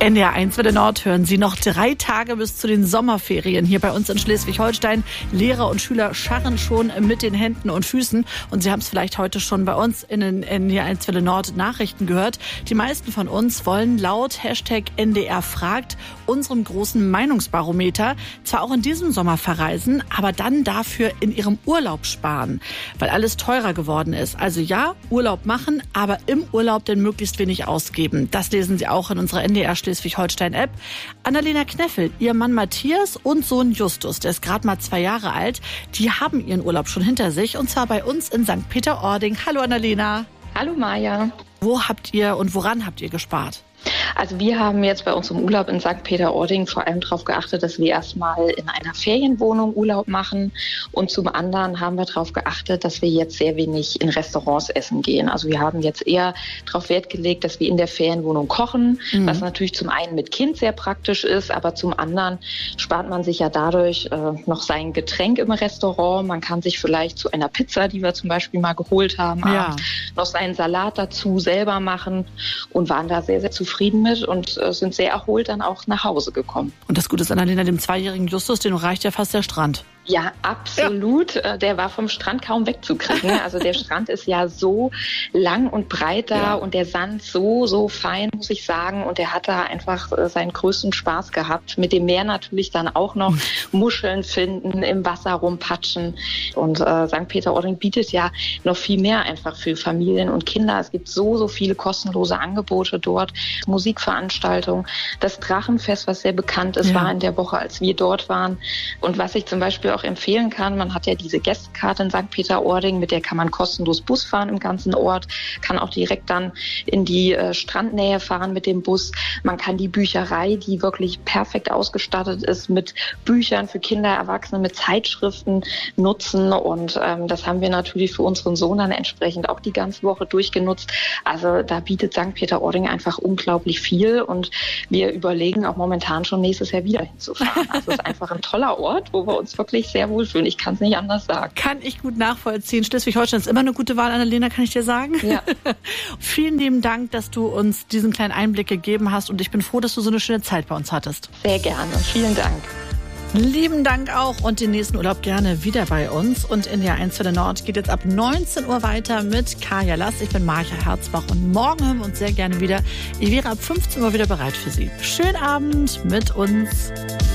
NDR 1 Welle Nord hören Sie noch 3 Tage bis zu den Sommerferien. Hier bei uns in Schleswig-Holstein. Lehrer und Schüler scharren schon mit den Händen und Füßen. Und Sie haben es vielleicht heute schon bei uns in den NDR 1 Welle Nord Nachrichten gehört. Die meisten von uns wollen laut #NDR fragt, unserem großen Meinungsbarometer, zwar auch in diesem Sommer verreisen, aber dann dafür in ihrem Urlaub sparen. Weil alles teurer geworden ist. Also ja, Urlaub machen, aber im Urlaub denn möglichst wenig ausgeben. Das lesen Sie auch in unserer NDR Schleswig-Holstein-App. Annalena Kneffel, ihr Mann Matthias und Sohn Justus, der ist gerade mal 2 Jahre alt, die haben ihren Urlaub schon hinter sich und zwar bei uns in St. Peter-Ording. Hallo Annalena. Hallo Maja. Wo habt ihr und woran habt ihr gespart? Also wir haben jetzt bei uns im Urlaub in St. Peter-Ording vor allem darauf geachtet, dass wir erstmal in einer Ferienwohnung Urlaub machen und zum anderen haben wir darauf geachtet, dass wir jetzt sehr wenig in Restaurants essen gehen. Also wir haben jetzt eher darauf Wert gelegt, dass wir in der Ferienwohnung kochen, was natürlich zum einen mit Kind sehr praktisch ist, aber zum anderen spart man sich ja dadurch noch sein Getränk im Restaurant. Man kann sich vielleicht zu einer Pizza, die wir zum Beispiel mal geholt haben, noch seinen Salat dazu selber machen und waren da sehr, sehr zufrieden mit und sind sehr erholt dann auch nach Hause gekommen. Und das Gute ist, Annalena, dem 2-jährigen Justus, den reicht ja fast der Strand. Ja, absolut. Ja. Der war vom Strand kaum wegzukriegen. Also der Strand ist ja so lang und breit da und der Sand so fein, muss ich sagen. Und er hat da einfach seinen größten Spaß gehabt. Mit dem Meer natürlich dann auch noch Muscheln finden, im Wasser rumpatschen. Und St. Peter-Ording bietet ja noch viel mehr einfach für Familien und Kinder. Es gibt so viele kostenlose Angebote dort. Musikveranstaltungen. Das Drachenfest, was sehr bekannt ist, war in der Woche, als wir dort waren. Und was ich zum Beispiel auch empfehlen kann, man hat ja diese Gästekarte in St. Peter-Ording, mit der kann man kostenlos Bus fahren im ganzen Ort, kann auch direkt dann in die Strandnähe fahren mit dem Bus. Man kann die Bücherei, die wirklich perfekt ausgestattet ist, mit Büchern für Kinder, Erwachsene, mit Zeitschriften nutzen und das haben wir natürlich für unseren Sohn dann entsprechend auch die ganze Woche durchgenutzt. Also da bietet St. Peter-Ording einfach unglaublich viel und wir überlegen auch momentan schon nächstes Jahr wieder hinzufahren. Also es ist einfach ein toller Ort, wo wir uns wirklich sehr wohlfühlen. Ich kann es nicht anders sagen. Kann ich gut nachvollziehen. Schleswig-Holstein ist immer eine gute Wahl, Annalena, kann ich dir sagen. Ja. Vielen lieben Dank, dass du uns diesen kleinen Einblick gegeben hast und ich bin froh, dass du so eine schöne Zeit bei uns hattest. Sehr gerne. Vielen Dank. Lieben Dank auch und den nächsten Urlaub gerne wieder bei uns. Und NDR 1 Welle Nord geht jetzt ab 19 Uhr weiter mit Kaya Lass. Ich bin Marja Herzbach und morgen hören wir uns sehr gerne wieder. Ich wäre ab 15 Uhr wieder bereit für Sie. Schönen Abend mit uns.